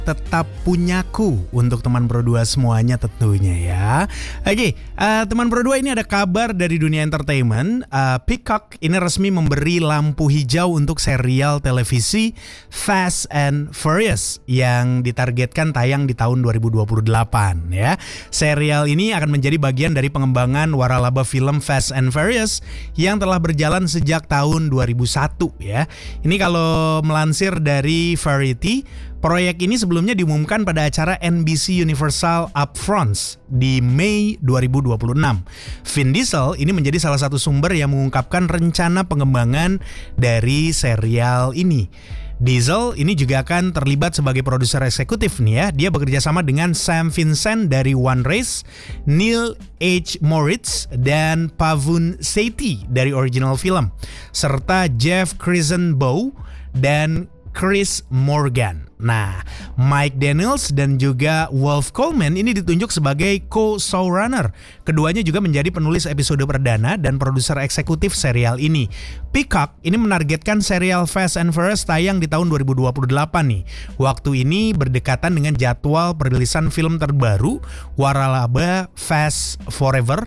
tetap punyaku untuk teman Pro 2 semuanya tentunya ya. Oke, teman Pro 2, ini ada kabar dari dunia entertainment. Peacock ini resmi memberi lampu hijau untuk serial televisi Fast and Furious yang ditargetkan tayang di tahun 2028 ya. Serial ini akan menjadi bagian dari pengembangan waralaba film Fast and Furious yang telah berjalan sejak tahun 2001 ya. Ini kalau melansir dari Variety, proyek ini sebelumnya diumumkan pada acara NBC Universal Upfronts di Mei 2026. Vin Diesel ini menjadi salah satu sumber yang mengungkapkan rencana pengembangan dari serial ini. Diesel ini juga akan terlibat sebagai produser eksekutif nih ya. Dia bekerja sama dengan Sam Vincent dari One Race, Neil H. Moritz dan Pavun Sethi dari original film, serta Jeff Krisenbow dan Chris Morgan. Nah, Mike Daniels dan juga Wolf Coleman ini ditunjuk sebagai co-showrunner. Keduanya juga menjadi penulis episode perdana dan produser eksekutif serial ini. Peacock ini menargetkan serial Fast and Furious tayang di tahun 2028 nih. Waktu ini berdekatan dengan jadwal perilisan film terbaru waralaba Fast Forever